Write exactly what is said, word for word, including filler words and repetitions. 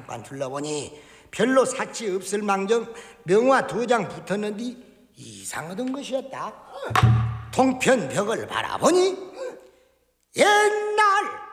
잠깐 둘러보니 별로 사치 없을 망정 명화 두 장 붙었는데 이상하던 것이었다. 동편 벽을 바라보니 옛날